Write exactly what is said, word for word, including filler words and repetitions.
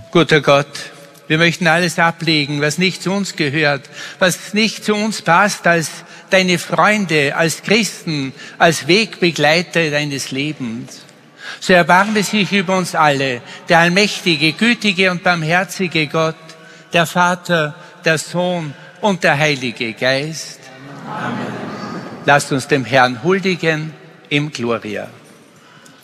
Guter Gott, wir möchten alles ablegen, was nicht zu uns gehört, was nicht zu uns passt als deine Freunde, als Christen, als Wegbegleiter deines Lebens. So erbarme sich über uns alle, der allmächtige, gütige und barmherzige Gott, der Vater, der Sohn und der Heilige Geist. Amen. Lasst uns dem Herrn huldigen im Gloria.